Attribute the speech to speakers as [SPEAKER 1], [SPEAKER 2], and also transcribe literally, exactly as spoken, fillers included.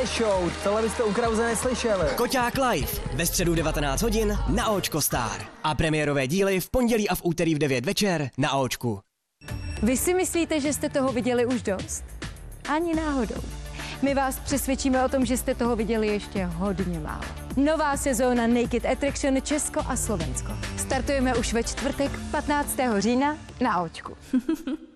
[SPEAKER 1] show, tohle byste u Krause neslyšeli.
[SPEAKER 2] Koťák live ve středu devatenáct hodin na Očko Star. A premiérové díly v pondělí a v úterý v devět večer na Očku.
[SPEAKER 3] Vy si myslíte, že jste toho viděli už dost? Ani náhodou. My vás přesvědčíme o tom, že jste toho viděli ještě hodně málo. Nová sezóna Naked Attraction Česko a Slovensko. Startujeme už ve čtvrtek patnáctého října na Očku.